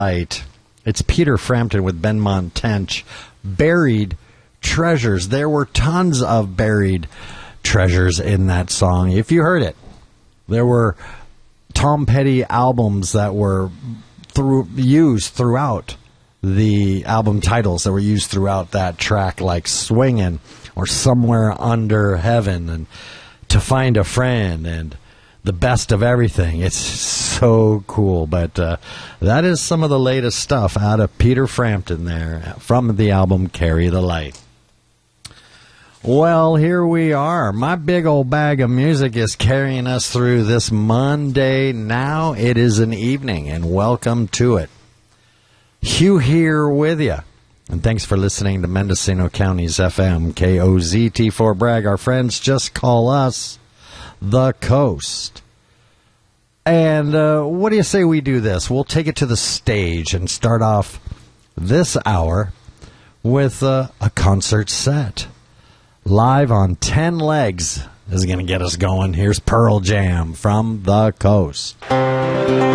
Light. It's Peter Frampton with Benmont Tench. Buried treasures. There were tons of buried treasures in that song. If you heard it, there were Tom Petty albums that were used throughout the album titles that were used throughout that track, like Swingin' or Somewhere Under Heaven and To Find a Friend and The Best of Everything. It's so cool. But that is some of the latest stuff out of Peter Frampton there from the album Carry the Light. Well, here we are. My big old bag of music is carrying us through this Monday. Now it is an evening, and welcome to it. Hugh here with you. And thanks for listening to Mendocino County's FM, KOZT for Bragg. Our friends just call us The Coast. And what do you say we do this? We'll take it to the stage and start off this hour with a concert set. Live on 10 Legs is going to get us going. Here's Pearl Jam from The Coast.